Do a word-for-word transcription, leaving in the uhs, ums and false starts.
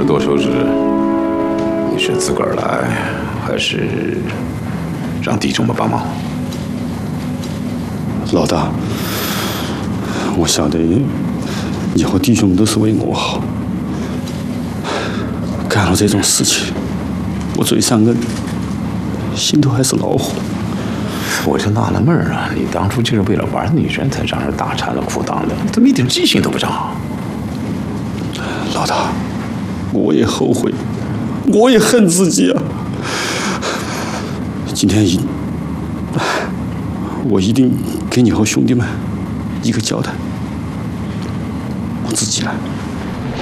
多手指，你是自个儿来，还是让弟兄们帮忙？ 老大，我晓得以后弟兄们都是为我好，干了这种事情，我嘴上硬，心头还是恼火。 我就纳了闷了，你当初就是为了玩女人才让人大拆了裤裆的，怎么一点记性都不长？ 老大，我也后悔，我也恨自己啊！今天一，我一定给你和兄弟们一个交代。我自己来。